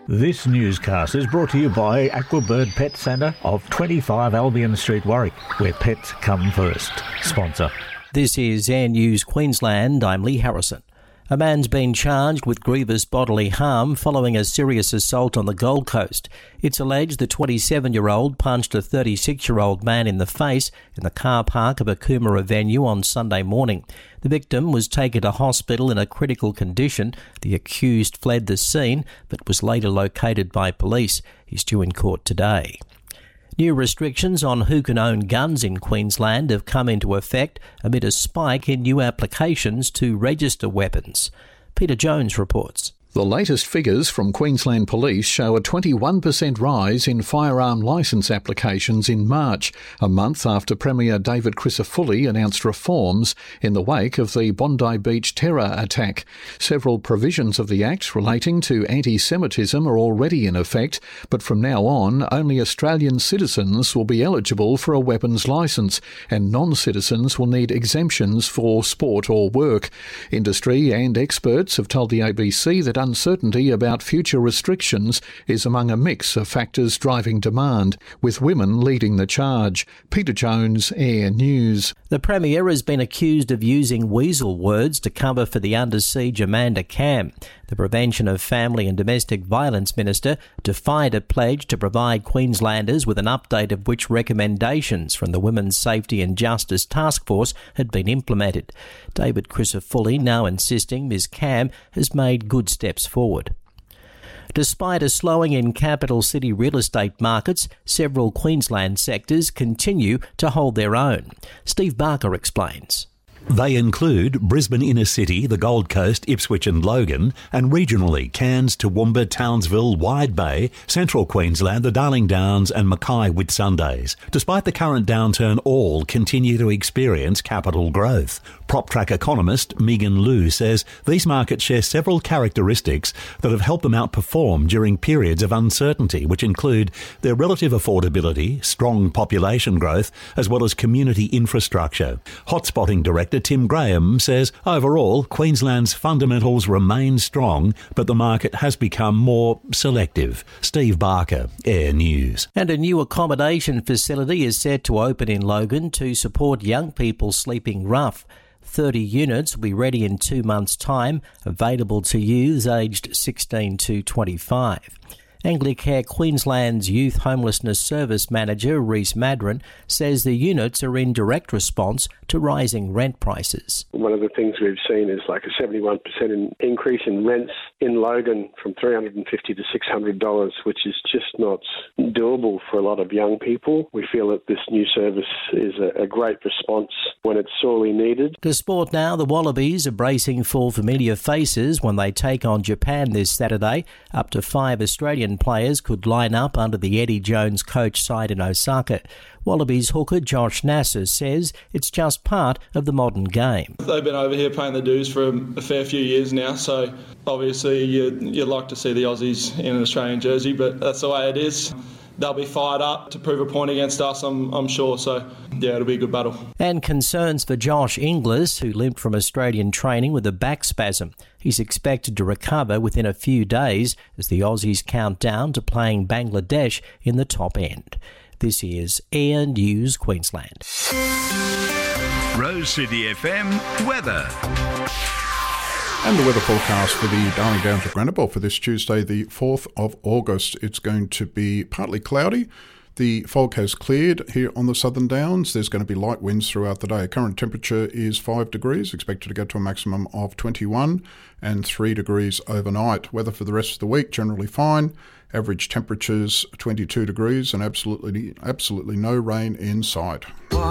This newscast is brought to you by Aquabird Pet Centre of 25 Albion Street, Warwick, where pets come first. Sponsor. This is Air News Queensland. I'm Lee Harrison. A man's been charged with grievous bodily harm following a serious assault on the Gold Coast. It's alleged the 27-year-old punched a 36-year-old man in the face in the car park of a Coomera venue on Sunday morning. The victim was taken to hospital in a critical condition. The accused fled the scene but was later located by police. He's due in court today. New restrictions on who can own guns in Queensland have come into effect amid a spike in new applications to register weapons. Peter Jones reports. The latest figures from Queensland Police show a 21% rise in firearm licence applications in March, a month after Premier David Crisafulli announced reforms in the wake of the Bondi Beach terror attack. Several provisions of the Act relating to anti-Semitism are already in effect, but from now on, only Australian citizens will be eligible for a weapons licence, and non-citizens will need exemptions for sport or work. Industry and experts have told the ABC that uncertainty about future restrictions is among a mix of factors driving demand, with women leading the charge. Peter Jones, Air News. The Premier has been accused of using weasel words to cover for the under siege Amanda Cam. The Prevention of Family and Domestic Violence Minister defied a pledge to provide Queenslanders with an update of which recommendations from the Women's Safety and Justice Task Force had been implemented. David Crisafulli now insisting Ms Cam has made good steps forward. Despite a slowing in capital city real estate markets, several Queensland sectors continue to hold their own. Steve Barker explains. They include Brisbane Inner City, the Gold Coast, Ipswich and Logan, and regionally Cairns, Toowoomba, Townsville, Wide Bay, Central Queensland, the Darling Downs and Mackay Whitsundays. Despite the current downturn, all continue to experience capital growth. PropTrack economist Megan Liu says these markets share several characteristics that have helped them outperform during periods of uncertainty, which include their relative affordability, strong population growth, as well as community infrastructure. Hotspotting Director Tim Graham says overall Queensland's fundamentals remain strong, but the market has become more selective. Steve Barker, Air News. And a new accommodation facility is set to open in Logan to support young people sleeping rough. 30 units will be ready in 2 months' time, available to youths aged 16 to 25. Anglicare Queensland's Youth Homelessness Service Manager, Reece Madron, says the units are in direct response to rising rent prices. One of the things we've seen is like a 71% increase in rents in Logan from $350 to $600, which is just not doable for a lot of young people. We feel that this new service is a great response when it's sorely needed. To sport now, the Wallabies are bracing for familiar faces when they take on Japan this Saturday. Up to 5 Australian players could line up under the Eddie Jones coach side in Osaka. Wallabies hooker Josh Nasser says it's just part of the modern game. They've been over here paying the dues for a fair few years now, so obviously you'd like to see the Aussies in an Australian jersey, but that's the way it is. They'll be fired up to prove a point against us, I'm sure. So, yeah, it'll be a good battle. And concerns for Josh Inglis, who limped from Australian training with a back spasm. He's expected to recover within a few days as the Aussies count down to playing Bangladesh in the top end. This is Air News Queensland. Rose City FM weather. And the weather forecast for the Darling Downs of Granite Belt for this Tuesday, the 4th of August. It's going to be partly cloudy. The fog has cleared here on the Southern Downs. There's going to be light winds throughout the day. Current temperature is 5 degrees, expected to go to a maximum of 21 and 3 degrees overnight. Weather for the rest of the week, generally fine. Average temperatures 22 degrees and absolutely no rain in sight.